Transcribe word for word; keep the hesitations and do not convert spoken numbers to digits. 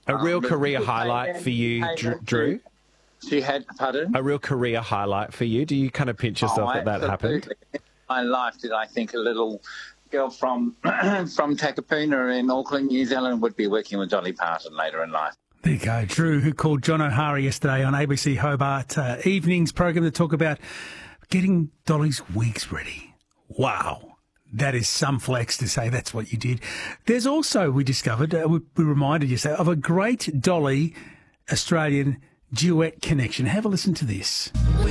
A real Um, but career people highlight pay for you, attention Dr- Drew? She had, pardon? A real career highlight for you? Do you kind of pinch yourself Oh, that that happened? absolutely. In my life, did I think a little girl from from Takapuna in Auckland, New Zealand, would be working with Dolly Parton later in life. There you go. Drew, who called John O'Hara yesterday on A B C Hobart uh, Evenings program to talk about getting Dolly's wigs ready. Wow. That is some flex to say that's what you did. There's also, we discovered, uh, we, we reminded you of a great Dolly Australian duet connection. Have a listen to this.